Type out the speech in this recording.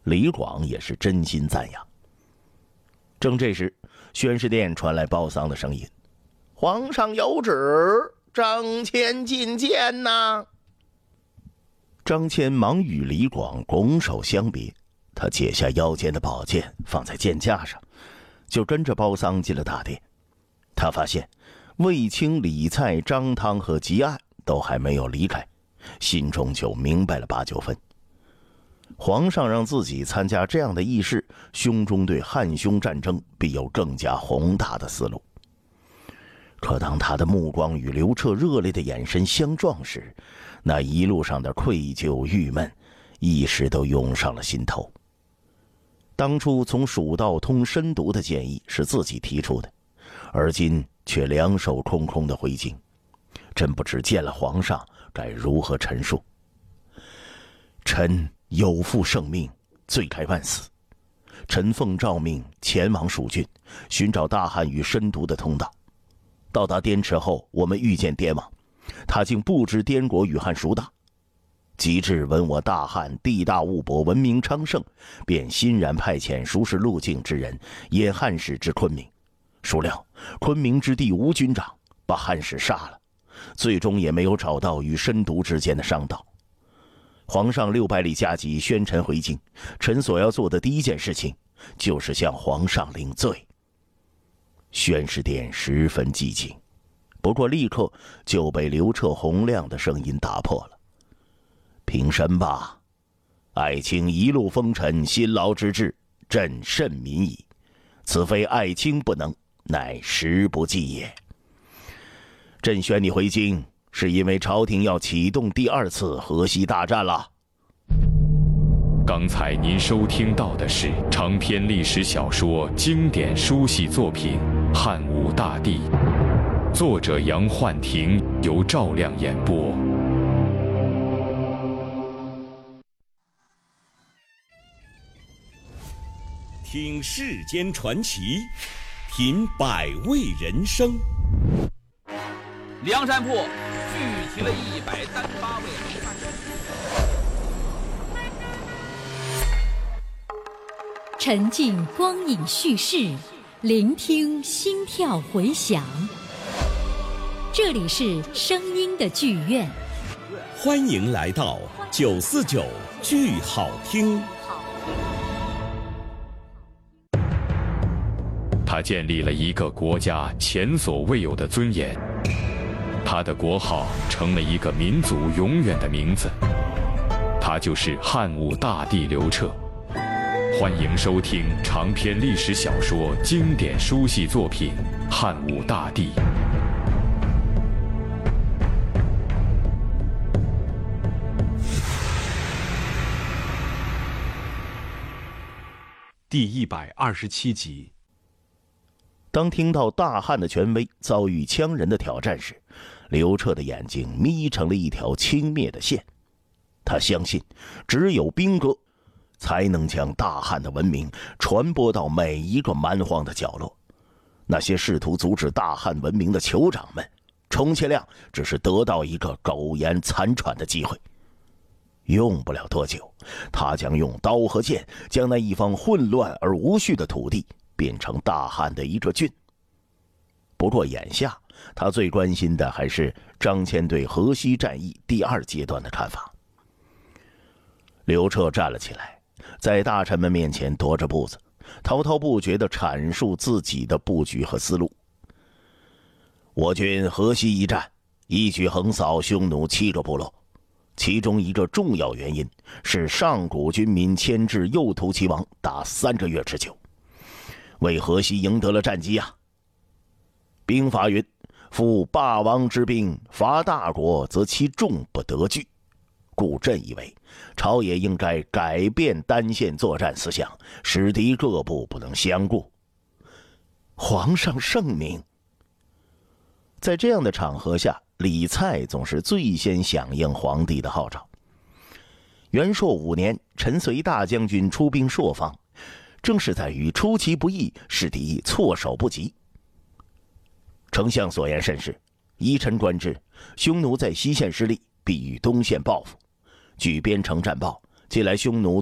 李广也是真心赞扬。正这时，宣示殿传来褒丧的声音：“皇上有旨，张骞觐见呐！”张骞忙与李广拱手相别，他解下腰间的宝剑放在剑架上，就跟着褒丧进了大殿。他发现卫青、李蔡、张汤和汲黯都还没有离开，心中就明白了8、9分。皇上让自己参加这样的议事，胸中对汉匈战争必有更加宏大的思路。可当他的目光与刘彻热烈的眼神相撞时，那一路上的愧疚、郁闷一时都涌上了心头。当初从蜀道通深读的建议是自己提出的，而今却两手空空的回京，真不知见了皇上该如何陈述。臣有负圣命，罪该万死。臣奉诏命前往蜀郡，寻找大汉与深读的通道。到达滇池后，我们遇见滇王，他竟不知滇国与汉孰大。及至闻我大汉地大物博，文明昌盛，便欣然派遣熟识路径之人引汉使至昆明。孰料昆明之地无军长，把汉使杀了，最终也没有找到与深读之间的商道。皇上600里加急宣臣回京，臣所要做的第一件事情就是向皇上领罪。宣示殿十分寂静，不过立刻就被刘彻洪亮的声音打破了：“平身吧！爱卿一路风尘，辛劳之至，朕甚民矣。此非爱卿不能，乃时不济也。朕宣你回京，是因为朝廷要启动第2次河西大战了。” 刚才您收听到的是长篇历史小说经典书系作品《汉武大帝》，作者杨焕庭，由赵亮演播。 听世间传奇，品百味人生。 梁山泊聚集了138位好汉。 沉浸光影叙事，聆听心跳回响。这里是声音的剧院， 欢迎来到949剧好听。 他建立了一个国家前所未有的尊严，他的国号成了一个民族永远的名字，他就是汉武大帝刘彻。欢迎收听长篇历史小说经典书系作品《汉武大帝》。 第127集。 当听到大汉的权威遭遇羌人的挑战时，刘彻的眼睛眯成了一条轻蔑的线。他相信，只有兵革才能将大汉的文明传播到每一个蛮荒的角落。那些试图阻止大汉文明的酋长们，充其量只是得到一个苟延残喘的机会。用不了多久，他将用刀和剑将那一方混乱而无序的土地变成大汉的一个郡。不过眼下，他最关心的还是张骞对河西战役第2阶段的看法。刘彻站了起来，在大臣们面前踱着步子，滔滔不绝地阐述自己的布局和思路。我军河西一战，一举横扫匈奴7个部落，其中一个重要原因是上古军民牵制右突骑王达3个月之久，为河西赢得了战机啊。兵法云：夫霸王之兵，伐大国，则其众不得拒。故朕以为，朝野应该改变单线作战思想，使敌各部不能相顾。皇上圣明。在这样的场合下，李蔡总是最先响应皇帝的号召。元朔5年，陈绥大将军出兵朔方，正是在于出其不意，使敌措手不及。丞相所言甚是，依臣观之，匈奴在西线失利，必于东线报复。据边城战报，近来匈奴